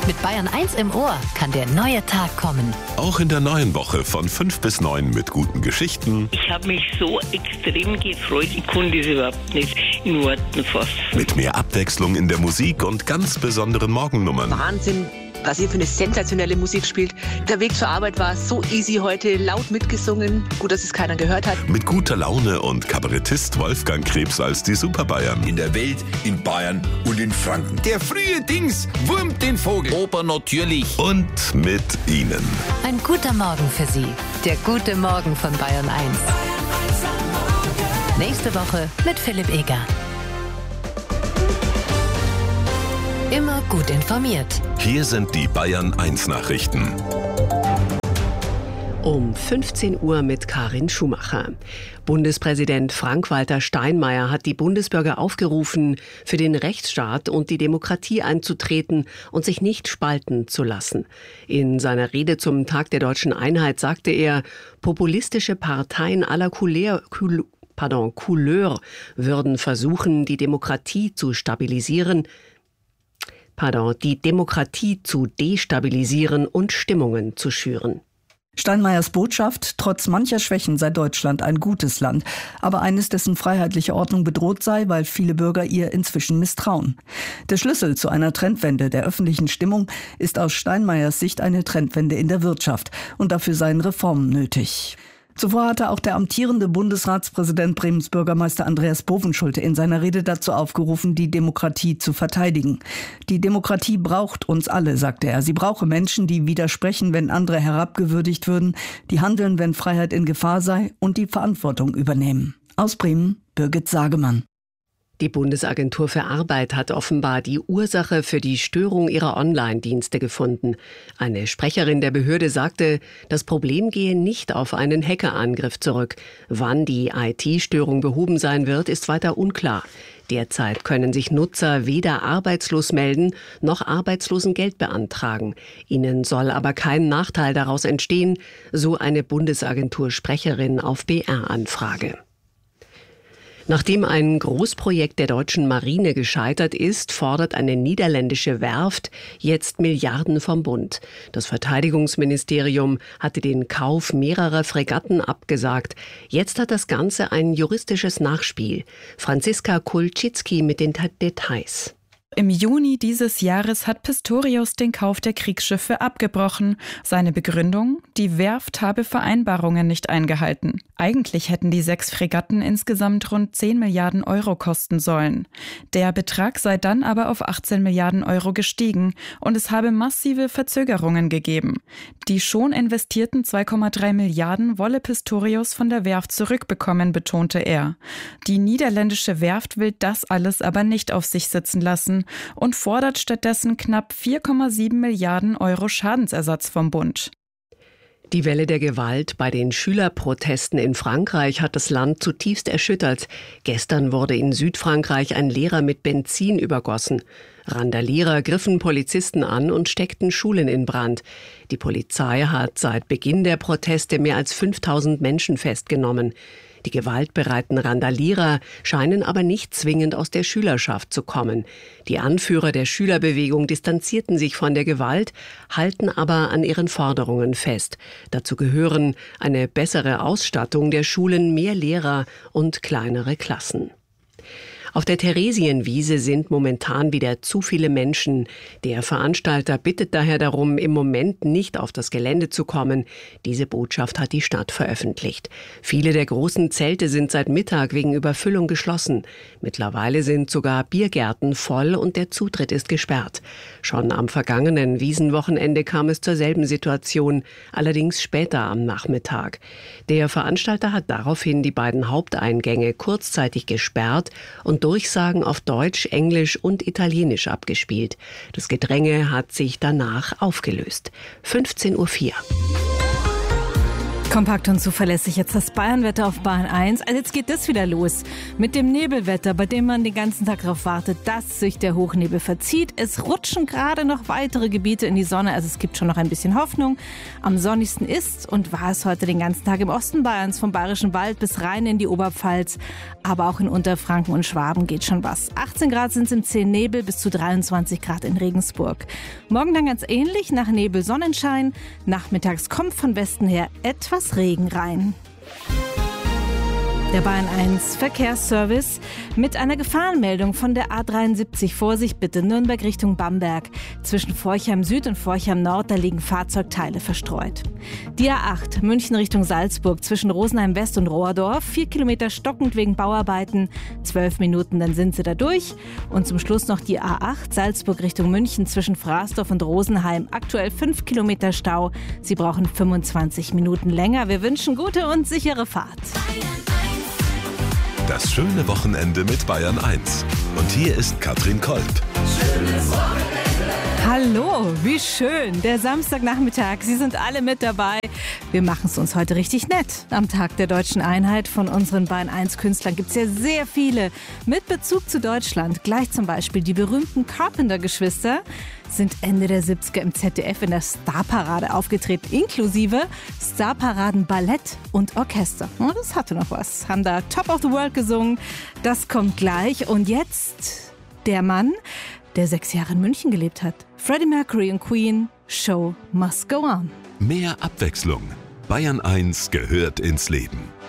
Mit Bayern 1 im Ohr kann der neue Tag kommen. Auch in der neuen Woche von 5 bis 9 mit guten Geschichten. Ich habe mich so extrem gefreut, ich konnte es überhaupt nicht in Worten fassen. Mit mehr Abwechslung in der Musik und ganz besonderen Morgennummern. Wahnsinn, was ihr für eine sensationelle Musik spielt. Der Weg zur Arbeit war so easy heute, laut mitgesungen. Gut, dass es keiner gehört hat. Mit guter Laune und Kabarettist Wolfgang Krebs als die Superbayern. In der Welt, in Bayern und in Franken. Der frühe Dings wurmt den Vogel. Oper natürlich. Und mit Ihnen. Ein guter Morgen für Sie. Der gute Morgen von Bayern 1. Nächste Woche mit Philipp Eger. Immer gut informiert. Hier sind die Bayern 1 Nachrichten. Um 15 Uhr mit Karin Schumacher. Bundespräsident Frank-Walter Steinmeier hat die Bundesbürger aufgerufen, für den Rechtsstaat und die Demokratie einzutreten und sich nicht spalten zu lassen. In seiner Rede zum Tag der deutschen Einheit sagte er, populistische Parteien aller Couleur würden versuchen, die Demokratie zu destabilisieren und Stimmungen zu schüren. Steinmeiers Botschaft: Trotz mancher Schwächen sei Deutschland ein gutes Land, aber eines, dessen freiheitliche Ordnung bedroht sei, weil viele Bürger ihr inzwischen misstrauen. Der Schlüssel zu einer Trendwende der öffentlichen Stimmung ist aus Steinmeiers Sicht eine Trendwende in der Wirtschaft, und dafür seien Reformen nötig. Zuvor hatte auch der amtierende Bundesratspräsident Bremens Bürgermeister Andreas Bovenschulte in seiner Rede dazu aufgerufen, die Demokratie zu verteidigen. Die Demokratie braucht uns alle, sagte er. Sie brauche Menschen, die widersprechen, wenn andere herabgewürdigt würden, die handeln, wenn Freiheit in Gefahr sei, und die Verantwortung übernehmen. Aus Bremen, Birgit Sagemann. Die Bundesagentur für Arbeit hat offenbar die Ursache für die Störung ihrer Online-Dienste gefunden. Eine Sprecherin der Behörde sagte, das Problem gehe nicht auf einen Hackerangriff zurück. Wann die IT-Störung behoben sein wird, ist weiter unklar. Derzeit können sich Nutzer weder arbeitslos melden noch Arbeitslosengeld beantragen. Ihnen soll aber kein Nachteil daraus entstehen, so eine Bundesagentur-Sprecherin auf BR-Anfrage. Nachdem ein Großprojekt der deutschen Marine gescheitert ist, fordert eine niederländische Werft jetzt Milliarden vom Bund. Das Verteidigungsministerium hatte den Kauf mehrerer Fregatten abgesagt. Jetzt hat das Ganze ein juristisches Nachspiel. Franziska Kulczycki mit den Details. Im Juni dieses Jahres hat Pistorius den Kauf der Kriegsschiffe abgebrochen. Seine Begründung: Die Werft habe Vereinbarungen nicht eingehalten. Eigentlich hätten die 6 Fregatten insgesamt rund 10 Milliarden Euro kosten sollen. Der Betrag sei dann aber auf 18 Milliarden Euro gestiegen und es habe massive Verzögerungen gegeben. Die schon investierten 2,3 Milliarden wolle Pistorius von der Werft zurückbekommen, betonte er. Die niederländische Werft will das alles aber nicht auf sich sitzen lassen und fordert stattdessen knapp 4,7 Milliarden Euro Schadensersatz vom Bund. Die Welle der Gewalt bei den Schülerprotesten in Frankreich hat das Land zutiefst erschüttert. Gestern wurde in Südfrankreich ein Lehrer mit Benzin übergossen. Randalierer griffen Polizisten an und steckten Schulen in Brand. Die Polizei hat seit Beginn der Proteste mehr als 5000 Menschen festgenommen. Die gewaltbereiten Randalierer scheinen aber nicht zwingend aus der Schülerschaft zu kommen. Die Anführer der Schülerbewegung distanzierten sich von der Gewalt, halten aber an ihren Forderungen fest. Dazu gehören eine bessere Ausstattung der Schulen, mehr Lehrer und kleinere Klassen. Auf der Theresienwiese sind momentan wieder zu viele Menschen. Der Veranstalter bittet daher darum, im Moment nicht auf das Gelände zu kommen. Diese Botschaft hat die Stadt veröffentlicht. Viele der großen Zelte sind seit Mittag wegen Überfüllung geschlossen. Mittlerweile sind sogar Biergärten voll und der Zutritt ist gesperrt. Schon am vergangenen Wiesenwochenende kam es zur selben Situation, allerdings später am Nachmittag. Der Veranstalter hat daraufhin die beiden Haupteingänge kurzzeitig gesperrt und Durchsagen auf Deutsch, Englisch und Italienisch abgespielt. Das Gedränge hat sich danach aufgelöst. 15:04 Uhr. Kompakt und zuverlässig jetzt das Bayernwetter auf Bayern 1. Also jetzt geht das wieder los mit dem Nebelwetter, bei dem man den ganzen Tag darauf wartet, dass sich der Hochnebel verzieht. Es rutschen gerade noch weitere Gebiete in die Sonne, also es gibt schon noch ein bisschen Hoffnung. Am sonnigsten ist und war es heute den ganzen Tag im Osten Bayerns, vom Bayerischen Wald bis rein in die Oberpfalz. Aber auch in Unterfranken und Schwaben geht schon was. 18 Grad sind es im Zehennebel, bis zu 23 Grad in Regensburg. Morgen dann ganz ähnlich, nach Nebel Sonnenschein. Nachmittags kommt von Westen her etwas Regen rein. Der Bayern 1 Verkehrsservice mit einer Gefahrenmeldung von der A73. Vorsicht bitte, Nürnberg Richtung Bamberg. Zwischen Forchheim Süd und Forchheim Nord, da liegen Fahrzeugteile verstreut. Die A8 München Richtung Salzburg zwischen Rosenheim West und Rohrdorf. 4 Kilometer stockend wegen Bauarbeiten. 12 Minuten, dann sind sie da durch. Und zum Schluss noch die A8 Salzburg Richtung München zwischen Fraßdorf und Rosenheim. Aktuell 5 Kilometer Stau. Sie brauchen 25 Minuten länger. Wir wünschen gute und sichere Fahrt. Das schöne Wochenende mit Bayern 1. Und hier ist Katrin Kolb. Schönes Wochenende. Hallo, wie schön. Der Samstagnachmittag. Sie sind alle mit dabei. Wir machen es uns heute richtig nett. Am Tag der Deutschen Einheit von unseren Bayern 1 Künstlern gibt es ja sehr viele mit Bezug zu Deutschland. Gleich zum Beispiel die berühmten Carpenter-Geschwister sind Ende der 70er im ZDF in der Starparade aufgetreten, inklusive Starparaden Ballett und Orchester. Das hatte noch was. Haben da Top of the World gesungen. Das kommt gleich. Und jetzt der Mann, der 6 Jahre in München gelebt hat. Freddie Mercury und Queen, Show must go on. Mehr Abwechslung. Bayern 1 gehört ins Leben.